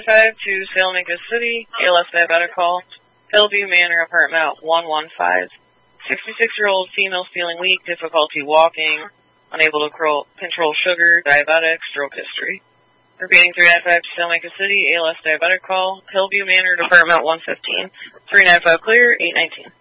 to Salamanca City, ALS diabetic call, Hillview Manor, apartment 115. 66-year-old female feeling weak, difficulty walking, unable to control sugar, diabetic, stroke history. Repeating 395 to Salamanca City, ALS diabetic call, Hillview Manor, apartment 115. 395 clear, 819.